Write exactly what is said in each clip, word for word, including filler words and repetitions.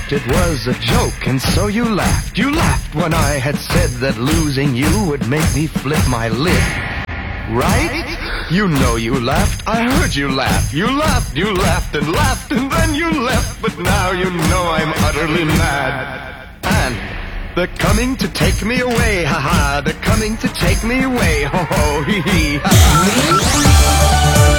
laughed, it was a joke, and so you laughed. You laughed when I had said that losing you would make me flip my lid. Right? You know you laughed. I heard you laugh. You laughed, you laughed and laughed, and then you left. But now you know I'm utterly mad. And they're coming to take me away, ha-ha. They're coming to take me away, ho-ho, hi-hi, ha-ha.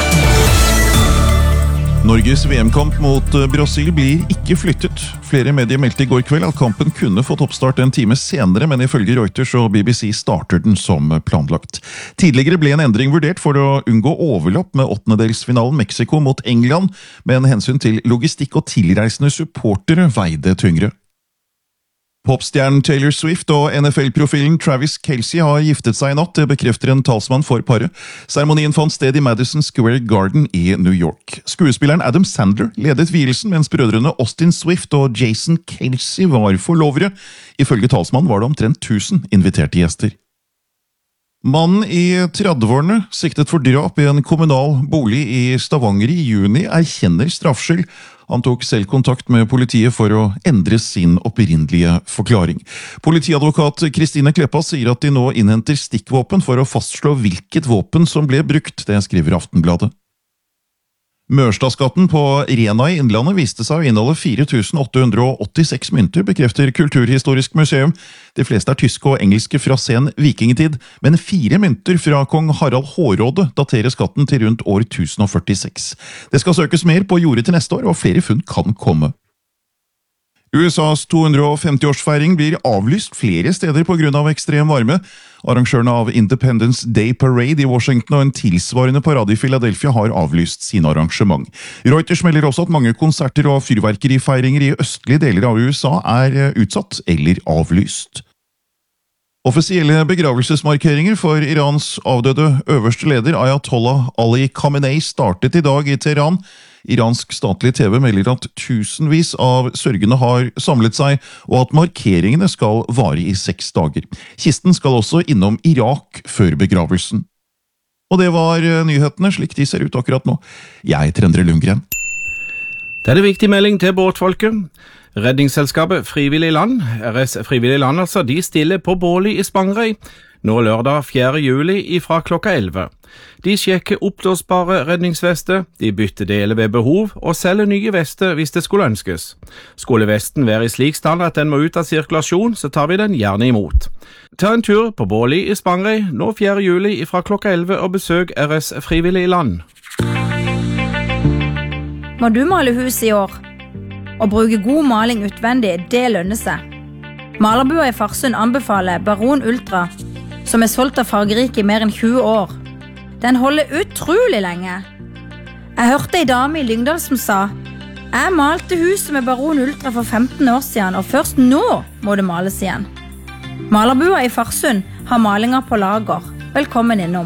Norges V M-kamp mot Brasil blir ikke flyttet. Flere medier meldte i går kveld at kampen kunne fått oppstart en time senere, men ifølge Reuters og B B C starter den som planlagt. Tidligere ble en endring vurdert for å unngå overlapp med åttendedelsfinalen Mexico mot England, men hensyn til logistikk og tilreisende supportere veide tyngre. Popstjernen Taylor Swift og N F L-profilen Travis Kelce har giftet seg i natt, det bekrefter en talsmann for paret. Seremonien fant sted i Madison Square Garden i New York. Skuespilleren Adam Sandler ledet vielsen, mens brødrene Austin Swift og Jason Kelce var forlovere. Ifølge talsmannen var det omtrent tusen inviterte gjester. Mannen i trettiårene, siktet for drap i en kommunal bolig i Stavanger i juni, erkjenner straffskyld. Han tok selv kontakt med politiet for å endre sin opprinnelige forklaring. Politiadvokat Kristine Kleppa sier at de nå innhenter stikkvåpen for å fastslå hvilket våpen som ble brukt, det skriver Aftenbladet. Mørstadsgaten på Rena i Innlandet viste seg å inneholde fire tusen åtte hundre åttiseks mynter, bekrefter Kulturhistorisk museum. De fleste er tyske og engelske fra sen vikingetid, men fire mynter fra kong Harald Hårråde daterer skatten til rundt år tusen førtiseks. Det skal søkes mer på jordet til neste år, og flere funn kan komme. U S A's to hundre femti-årsfeiring blir avlyst flere steder på grunn av ekstrem varme. Arrangørene av Independence Day Parade i Washington og en tilsvarende parade i Philadelphia har avlyst sine arrangement. Reuters melder også at mange konserter og fyrverkerifeiringer i østlige deler av U S A er utsatt eller avlyst. Offisielle begravelsesmarkeringer for Irans avdøde øverste leder Ayatollah Ali Khamenei startet i dag i Teheran. Iransk statlig T V melder at tusenvis av sørgende har samlet seg, og at markeringene skal vare i seks dager. Kisten skal også innom Irak før begravelsen. Og det var nyhetene slik de ser ut akkurat nå. Jeg heter Endre Lundgren. Det er det viktig melding til båtfolket. Redningsselskapet Frivillig Land, R S Frivillig Land altså, de stiller på Båli i Spangereid, nå lørdag fjerde juli fra klokka elleve. De sjekker oppblåsbare redningsvester, de bytter deler ved behov og selger nye vester hvis det skulle ønskes. Skulle vesten være i slik stand at den må ut av sirkulasjon, så tar vi den gjerne imot. Ta en tur på Båli i Spangereid, nå fjerde juli fra klokka elleve og besøk R S Frivillig Land. Må du male hus i år? Å bruke god maling utvendig, det lønner seg. Malerbua i Farsund anbefaler Baron Ultra, som er solgt av Fargerike i mer enn tjue år. Den holder utrolig lenge. Jeg hørte en dame i Lyngdal som sa: Jeg malte huset med Baron Ultra for femten år siden, og først nå må det males igjen. Malerbua i Farsund har malinger på lager. Velkommen innom.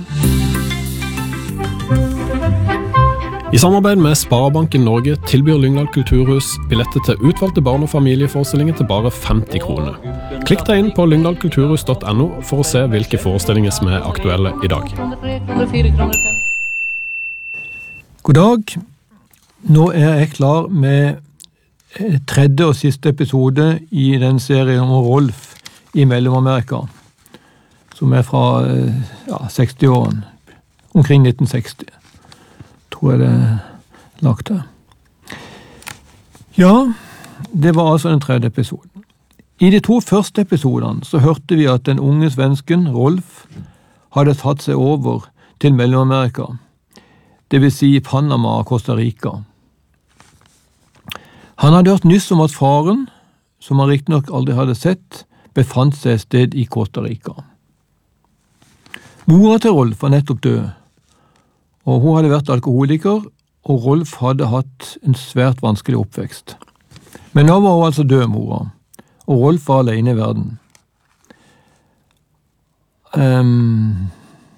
I samarbeid med Sparebanken Norge tilbyr Lyngdal Kulturhus billetter til utvalgte barn- og familieforestillinger til bare femti kroner. Klikk deg inn på lyngdal kulturhus punktum no for å se hvilke forestillinger som er aktuelle i dag. God dag. Nå er jeg klar med tredje og siste episode i den serien om Rolf i Mellom-Amerika, som er fra ja, seksti-årene, omkring nitten seksti. Tror jeg det er lagt her. Ja, det var altså den tredje episoden. I de to første episodene så hørte vi at den unge svensken, Rolf, hadde tatt seg over til Mellom-Amerika, det vil si Panama og Costa Rica. Han hadde hørt nyss om at faren, som han riktignok aldri hadde sett, befant seg et sted i Costa Rica. Mora til Rolf var nettopp død, og hun hadde vært alkoholiker, og Rolf hadde hatt en svært vanskelig oppvekst. Men nå var hun altså død, mora, og Rolf var alene i verden. Um,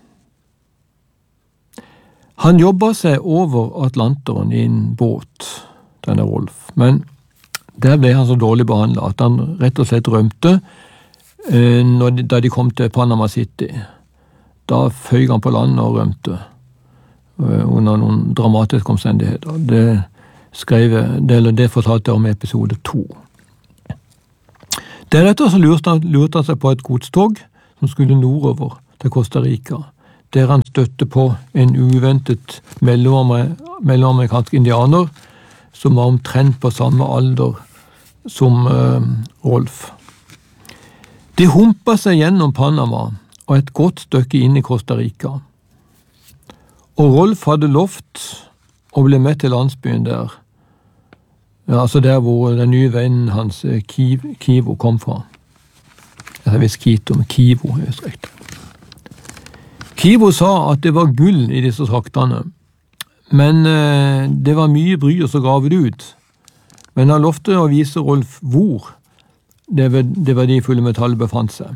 han jobbet seg over Atlanteren i en båt, denne Rolf, men der ble han så dårlig behandlet at han rett og slett rømte uh, når de, da de kom til Panama City. Da føy han på land og rømte under noen dramatiske omstendigheter. Det skrev, det, det fortalte jeg om i episode to. Deretter så lurte han, lurte han seg på et godstog som skulle nordover til Costa Rica, der han støtte på en uventet mellomamerikansk indianer som var omtrent på samme alder som uh, Rolf. De humpa seg gjennom Panama og et godt stykke inn i Costa Rica. Og Rolf hadde lovt å bli med til landsbyen der, ja, altså der hvor den nye vennen hans, Kiv, Kivo, kom fra. Jeg vet Quito, men Kivo er strekt. Kivo sa at det var gull i disse traktene, men eh, det var mye bry å så grave det ut. Men han lovte å vise Rolf hvor det, det verdifulle metallet befant seg.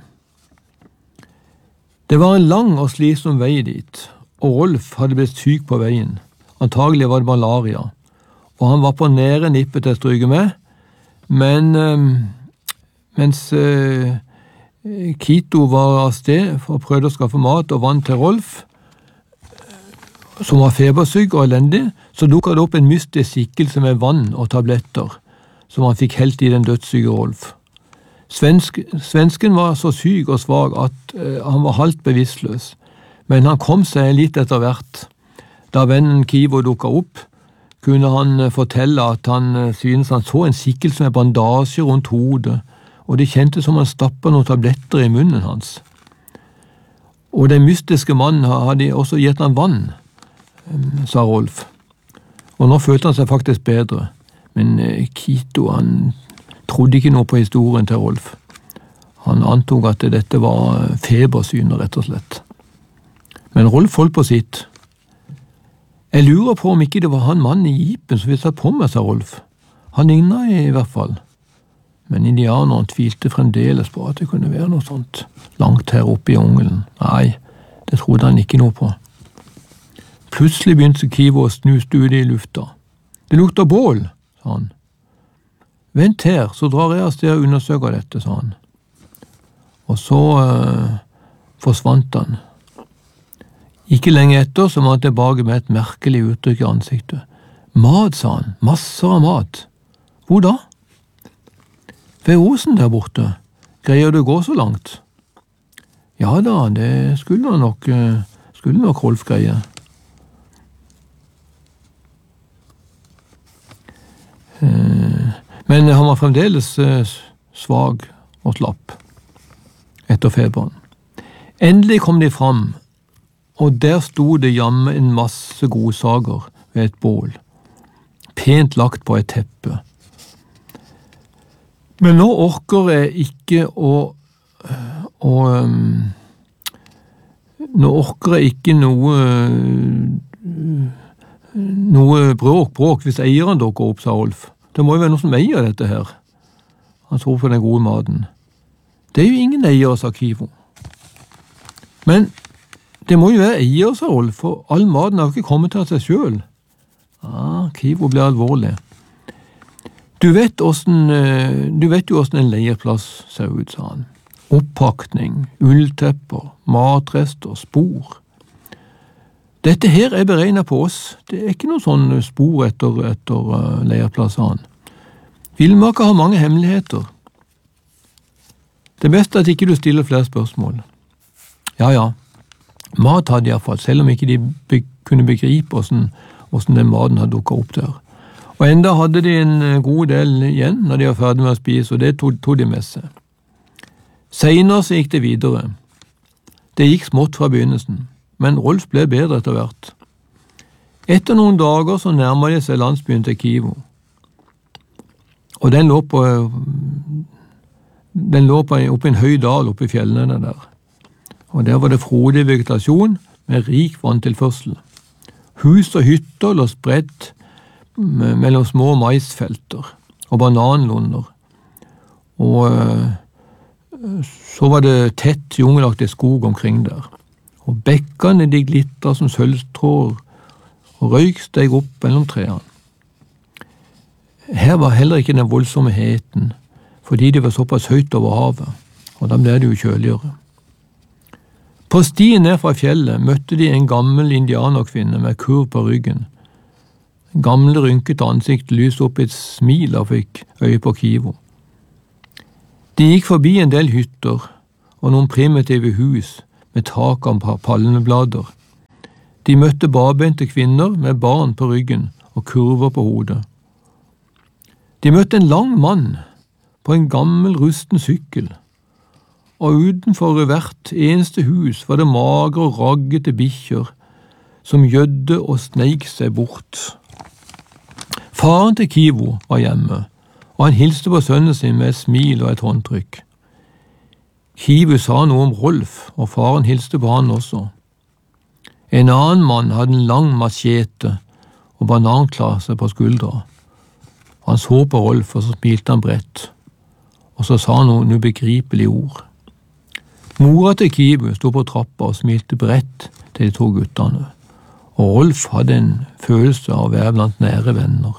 Det var en lang og slitsom vei dit, og Rolf hadde blitt syk på veien. Antagelig var det malaria, og han var på nære nippet til å stryke med, men eh, mens eh, Quito var av sted for å prøve å skaffe mat og vann til Rolf, som var febersyk og elendig, så dukket det opp en mystisk skikkelse med vann og tabletter, som han fikk helt i den dødssyke Rolf. Svensk, svensken var så syk og svag at uh, han var halvt bevisstløs, men han kom seg litt etter hvert. Da vennen Kivo dukket opp, kunne han uh, fortelle at han uh, synes han så en skikkelse med bandasje rundt hodet, og det kjentes som han stappet noen tabletter i munnen hans. Og den mystiske mannen hadde også gitt han vann, sa Rolf. Og nå følte han seg faktisk bedre, men Quito, han trodde ikke noe på historien til Rolf. Han antog at dette var febersyner, rett og slett. Men Rolf holdt på sitt. Jeg lurer på om ikke det var han mannen i jeepen som vi satt på med, sa Rolf. Han lignet i hvert fall. Men indianeren tvilte fremdeles på at det kunne være noe sånt langt her oppe i jungelen. Nei, det trodde han ikke noe på. Plutselig begynte Kivo å snuste ut i lufta. Det lukter bål, sa han. Vent her, så drar jeg av sted og undersøker dette, sa han. Og så uh, forsvant han. Ikke lenge etter så var han tilbake med et merkelig uttrykk i ansiktet. Mat, sa han. Masser av mat. Hvor da? Ved osen der borte. Greier du å gå så langt? Ja da, det skulle nok, skulle nok Rolf greie. Men han var fremdeles svag og slapp etter feberen. Endelig kom de fram, og der stod det jammen en masse godsager ved et bål, pent lagt på et teppe. Men nå orker jeg ikke å, å um, nå orker jeg ikke noe noe bråk, bråk hvis eieren dukker opp, sa Rolf. Det må jo være noe som eier dette her. Han så på den gode maten. Det er jo ingen eier, sa Kivo. Men det må jo være eier, sa Rolf, for all maten har jo ikke kommet til seg selv. Ah, Kivo ble alvorlig. Du vet, hvordan, du vet jo hvordan en leieplass ser ut, sa han. Oppakning, ulltepper, matrester, spor. Dette her er beregnet på oss. Det er ikke noe sånn spor etter, etter uh, leieplass, sa han. Villmarka har mange hemmeligheter. Det beste er at ikke du stiller flere spørsmål. Ja, ja. Mat hadde i hvert fall, selv om ikke de be- kunne begripe hvordan, hvordan den maten hadde dukket opp der. Og enda hadde de en god del igjen når de var ferdig med å spise, og det tog, tog de med seg. Senere så gikk det videre. Det gikk smått fra begynnelsen, men Rolf ble bedre etter hvert. Etter noen dager så nærmet de seg landsbyen til Kivo. Og den lå på, den lå på oppe i en høy dal oppe i fjellene der. Og der var det frodig vegetasjon med rik vanntilførsel. Hus og hytter lå spredt mellom små maisfelter og bananlunder. Og så var det tett jungelaktig skog omkring der. Og bekkene de glitret som sølvtråder, og røyk steg opp mellom trærne. Her var heller ikke den voldsomme heten, fordi de var såpass høyt over havet, og da ble det jo kjøligere. På stien ned fra fjellet møtte de en gammel indianerkvinne med kurv på ryggen. Gamle rynket ansikt lyste opp i et smil og fikk øye på Kivo. De gikk forbi en del hytter og noen primitive hus med tak av palmeblader. De møtte barbente kvinner med barn på ryggen og kurver på hodet. De møtte en lang mann på en gammel rusten sykkel, og utenfor hvert eneste hus var det magre og raggete bikkjer som gjødde og sneik seg bort. Faren til Kivo var hjemme, og han hilste på sønnen sin med et smil og et håndtrykk. Kivo sa noe om Rolf, og faren hilste på han også. En annen mann hadde en lang machete og bananklase på skuldra. Han så på Rolf, og så smilte han bredt, og så sa han noen ubegripelige ord. Mora til Kivo stod på trappa og smilte bredt til de to guttene, og Rolf hadde en følelse av å være blant nære venner.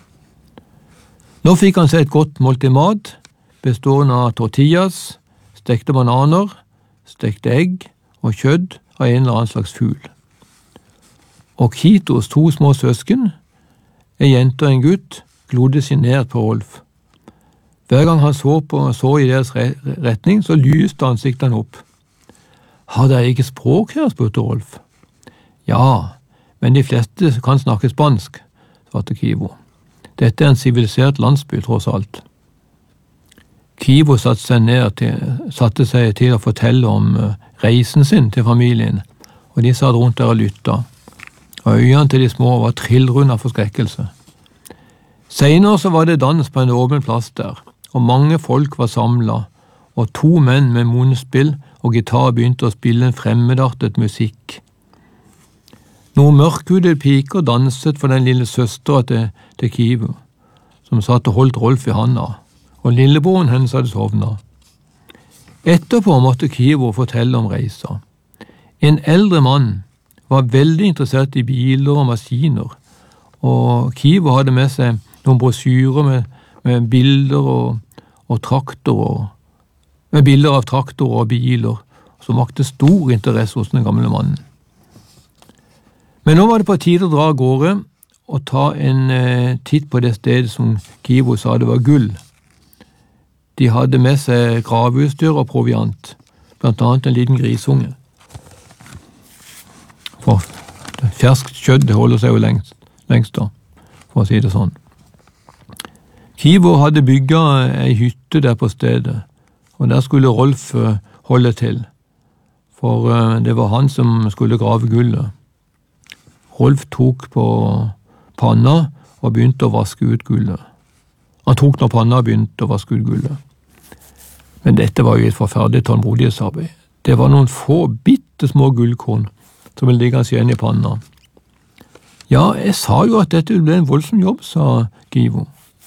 Nå fikk han seg et godt måltid mat, bestående av tortillas, stekte bananer, stekte egg og kjøtt av en eller annen slags fugl. Og Kitos to små søsken, en jente og en gutt, glodde sjenert på Rolf. Hver gang han så, på, så i deres retning, så lyste ansiktet han opp. «Har dere ikke språk her?» spurte Rolf. «Ja, men de fleste kan snakke spansk», svarte Kivo. «Dette er en sivilisert landsby, tross alt.» Kivo satte seg, ned til, satte seg til å fortelle om reisen sin til familien, og de satt rundt der og lyttet. Og øynene til de små var trillrunde av forskrekkelse. Senere så var det dans på en åpen plass der, og mange folk var samlet, og to menn med munnspill og gitar begynte å spille en fremmedartet musikk. Noen mørkhudede piker danset for den lille søstera til, til Kivo, som satt og holdt Rolf i handa, og lillebroren hennes hadde sovnet. Etterpå måtte Kivo fortelle om reisa. En eldre mann var veldig interessert i biler og maskiner, og Kivo hadde med seg noen brosjyrer med, med bilder og, og traktorer, med bilder av traktorer og biler, som vakte stor interesse hos den gamle mannen. Men nå var det på tide å dra av gårde og ta en eh, titt på det stedet som Kivo sa det var gull. De hadde med seg graveutstyr og proviant, blant annet en liten grisunge. For ferskt kjøtt det holder seg jo lengst, lengst da, for å si det sånn. Kivo hadde bygget ei hytte der på stedet, og der skulle Rolf holde til, for det var han som skulle grave gullet. Rolf tok på panna og begynte å vaske ut gullet. Han tok når panna og begynte å vaske ut gullet. Men dette var jo et forferdelig tålmodighetsarbeid. Det var noen få bitte små gullkorn som ville ligge igjen i panna. Ja, jeg sa jo at dette ble en voldsom jobb, sa Kivo.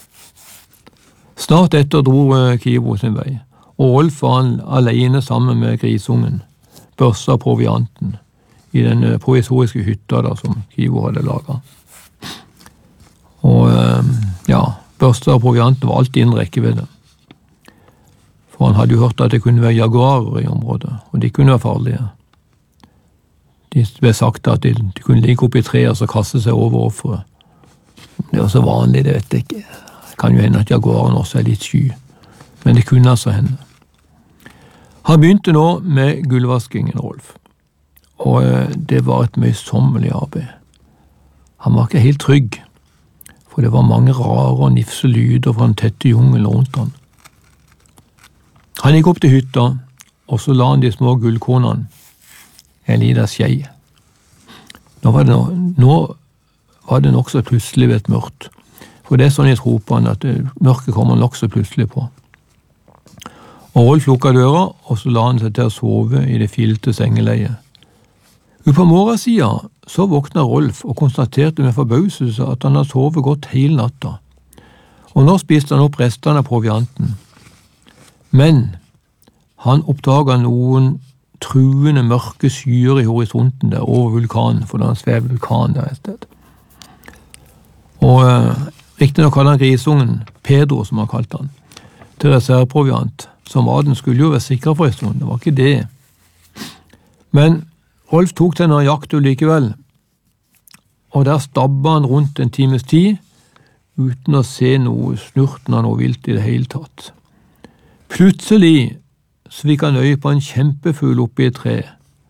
Snart etter dro Kivo sin vei, og Rolf var alene sammen med grisungen, børsa provianten, i den provisoriske hytta da, som Kivo hadde laget. Og ja, børsa og provianten var alltid innen rekkevidde. For han hadde jo hørt at det kunne være jaguarer i området, og de kunne være farlige. De ble sagt at de, de kunne ligge oppe i treet og så kaste seg over offeret. Det var så vanlig, det vet jeg ikke. Det kan jo hende at jaguaren også er litt sky, men det kunne altså hende. Han begynte nå med gullvaskingen, Rolf, og det var et møysommelig arbeid. Han var ikke helt trygg, for det var mange rare og nifse lyder fra den tette jungelen rundt han. Han gikk opp til hytta, og så la han de små gullkornene en liten skje. Nå var det, no, nå var det nok så plutselig ved et mørkt, for det er sånn i tropen at det, mørket kommer nok så plutselig på. Og Rolf lukket døra, og så la han seg til å sove i det filte sengeleiet. På morgensiden så våknet Rolf og konstaterte med forbauselse at han hadde sovet godt hele natta. Og nå spiste han opp restene av provianten. Men han oppdaget noen truende mørke skyer i horisonten der over vulkanen, for det er en svev vulkan der et sted. Og eh, riktig nok hadde han grisungen, Pedro som han kalte han, til reserveproviant, som maten skulle jo være sikker for en stund, det var ikke det. Men Rolf tok til en jakt likevel, og der stabbet han rundt en times tid, uten å se noe snurten av noe vilt i det hele tatt. Plutselig så fikk han øye på en kjempefugl oppe i et tre.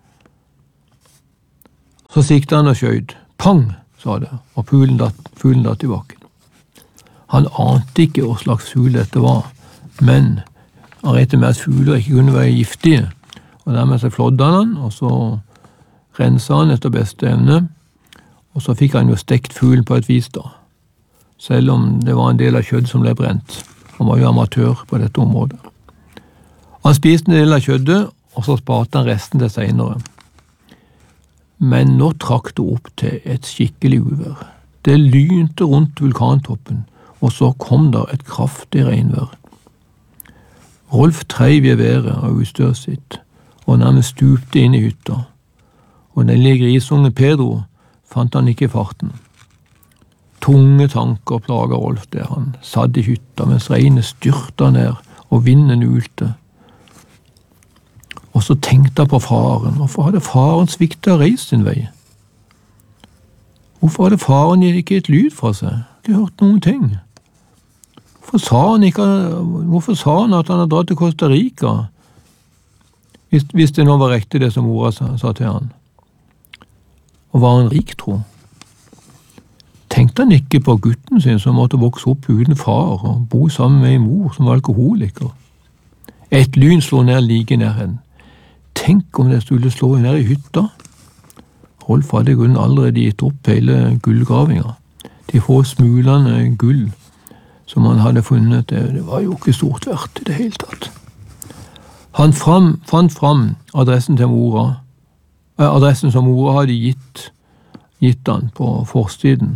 Så siktet han og skjøt. Pang, sa det, og fuglen datt, fuglen datt i bakken. Han ante ikke hva slags fugl dette var, men han regnet med at fugler ikke kunne være giftige, og dermed så flådde han han, og så renset han etter beste evne, og så fikk han jo stekt fuglen på et vis da, selv om det var en del av kjøtt som ble brent. Han var jo amatør på dette området. Han spiste en del av kjøttet, og så sparte han resten til senere. Men nå trakk det opp til et skikkelig uvær. Det lynte rundt vulkantoppen, og så kom der et kraftig regnvær. Rolf treiv i været av utstyret sitt, og nærmest stupte inn i hytta. Og den lille grisunge Pedro fant han ikke i farten. Tunge tanker plaget Rolf der han satt i hytta mens regnet styrta ned og vinden ulte. Og så tenkte han på faren. Hvorfor hadde faren sviktet og reist sin vei? Hvorfor hadde faren ikke et lyd fra seg? Ikke hørt noen ting. Hvorfor sa han, ikke, hvorfor sa han at han hadde dratt til Costa Rica? Hvis, hvis det nå var riktig det som mora sa, sa til han. Og var han rik, tro? Tenkte han ikke på gutten sin som måtte vokse opp uten far og bo sammen med en mor som var alkoholiker? Et lyn slo ned like nær henne. Tenk om det skulle slå ned i hytta. Rolf hadde i grunnen allerede gitt opp hele gullgravinga. De få smulene gull som han hadde funnet, det, det var jo ikke stort verdt i det hele tatt. Han fram, fant fram adressen til mora, eh, adressen som mora hadde gitt, gitt han på forsiden.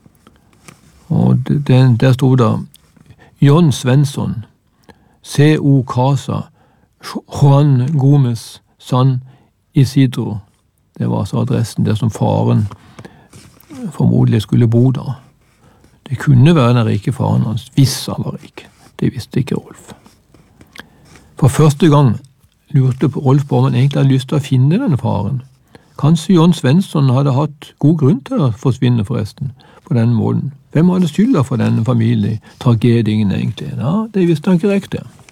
Og den, der stod det John Svensson, C O Casa, Juan Gomez, San Isidro. Det var altså adressen der som faren formodentlig skulle bo da. Det kunne være den rike faren hans, hvis han var rik. Det visste ikke Rolf. For første gang lurte Rolf på om han egentlig hadde lyst til å finne denne faren. Kanskje John Svensson hadde hatt god grunn til å forsvinne forresten, på denne måten. Hvem hadde skylda for denne familietragedien egentlig? Ja, det visste han ikke riktig.